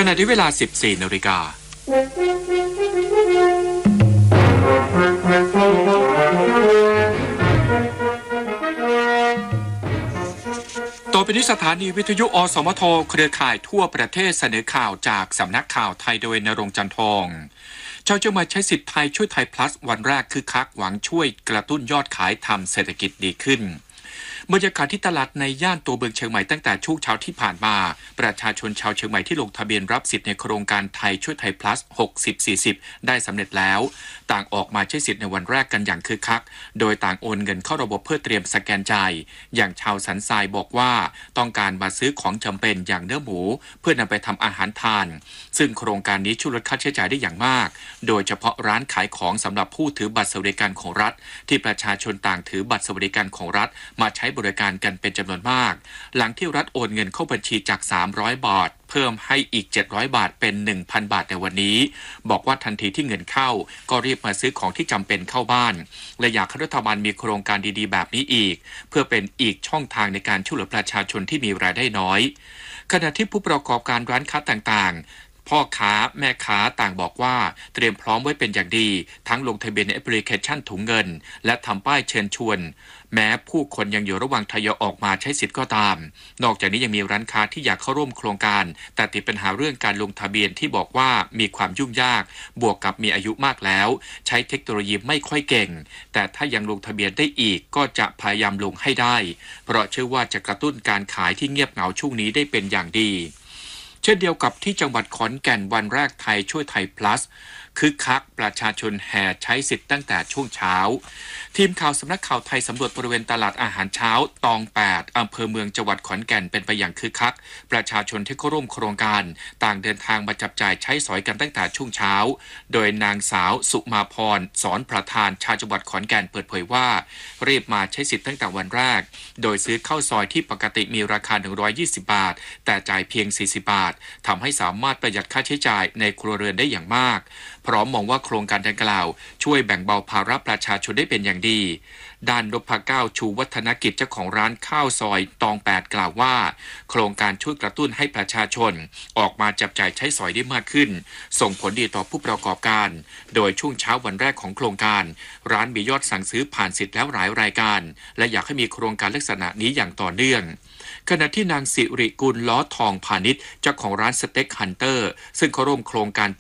ณะที่เวลา 14 นาฬิกาต่อไปนี้สถานีวิทยุอสมทเครือข่ายทั่วประเทศเสนอข่าวจากสำนักข่าวไทยโดยณรงค์ จันทองชาวเชียงใหม่ใช้สิทธิ์ไทยช่วยไทย plus วันแรกคือคักหวังช่วยกระตุ้นยอดขายทำเศรษฐกิจดีขึ้นบรรยากาศที่ตลาดในย่านตัวเมืองเชียงใหม่ตั้งแต่ช่วงเช้าที่ผ่านมาประชาชนชาวเชียงใหม่ที่ลงทะเบียนรับสิทธิ์ในโครงการไทยช่วยไทย plus 60-40 ได้สำเร็จแล้วต่างออกมาใช้สิทธิ์ในวันแรกกันอย่างคึกคักโดยต่างโอนเงินเข้าระบบเพื่อเตรียมสแกนจ่ายอย่างชาวสันทรายบอกว่าต้องการมาซื้อของจำเป็นอย่างเนื้อหมูเพื่อนำไปทำอาหารทานซึ่งโครงการนี้ช่วยลดค่าใช้จ่ายได้อย่างมากโดยเฉพาะร้านขายของสำหรับผู้ถือบัตรสวัสดิการของรัฐที่ประชาชนต่างถือบัตรสวัสดิการของรัฐมาใช้บริการกันเป็นจำนวนมากหลังที่รัฐโอนเงินเข้าบัญชีจาก300 บาทเพิ่มให้อีก700 บาทเป็น 1,000 บาทในวันนี้บอกว่าทันทีที่เงินเข้าก็รีบมาซื้อของที่จำเป็นเข้าบ้านและอยากให้รัฐบาลมีโครงการดีๆแบบนี้อีกเพื่อเป็นอีกช่องทางในการช่วยเหลือประชาชนที่มีรายได้น้อยขณะที่ผู้ประกอบการร้านค้าต่างๆพ่อค้าแม่ค้าต่างบอกว่าเตรียมพร้อมไว้เป็นอย่างดีทั้งลงทะเบียนในแอปพลิเคชันถุงเงินและทำป้ายเชิญชวนแม้ผู้คนยังอยู่ระหว่างทยอยออกมาใช้สิทธิ์ก็ตามนอกจากนี้ยังมีร้านค้าที่อยากเข้าร่วมโครงการแต่ติดปัญหาเรื่องการลงทะเบียนที่บอกว่ามีความยุ่งยากบวกกับมีอายุมากแล้วใช้เทคโนโลยีไม่ค่อยเก่งแต่ถ้ายังลงทะเบียนได้อีกก็จะพยายามลงให้ได้เพราะเชื่อว่าจะกระตุ้นการขายที่เงียบเหงาช่วงนี้ได้เป็นอย่างดีเช่นเดียวกับที่จังหวัดขอนแก่นวันแรกไทยช่วยไทย plus คึกคักประชาชนแห่ใช้สิทธิ์ตั้งแต่ช่วงเช้าทีมข่าวสำนักข่าวไทยสำรวจบริเวณตลาดอาหารเช้าตอง8อำเภอเมืองจังหวัดขอนแก่นเป็นไปอย่างคึกคักประชาชนที่เข้าร่วมโครงการต่างเดินทางมาจับจ่ายใช้สอยกันตั้งแต่ช่วงเช้าโดยนางสาวสุมาพรสอนประธานชาวจังหวัดขอนแก่นเปิดเผยว่ารีบมาใช้สิทธิ์ตั้งแต่วันแรกโดยซื้อข้าวซอยที่ปกติมีราคา120 บาทแต่จ่ายเพียง40 บาททำให้สามารถประหยัดค่าใช้จ่ายในครัวเรือนได้อย่างมากพร้อมมองว่าโครงการดังกล่าวช่วยแบ่งเบาภาระประชาชนได้เป็นอย่างดีด้านนพเก้าชูวัฒนกิจเจ้าของร้านข้าวซอยตอง8กล่าวว่าโครงการช่วยกระตุ้นให้ประชาชนออกมาจับจ่ายใช้สอยได้มากขึ้นส่งผลดีต่อผู้ประกอบการโดยช่วงเช้าวันแรกของโครงการร้านมียอดสั่งซื้อผ่านสิทธิ์แล้วหลายรายการและอยากให้มีโครงการลักษณะนี้อย่างต่อเนื่องขณะที่นางสิริกุลล้อทองพาณิชย์เจ้าของร้านสเต็กฮันเตอร์ซึ่งเขาร่วมโครงการ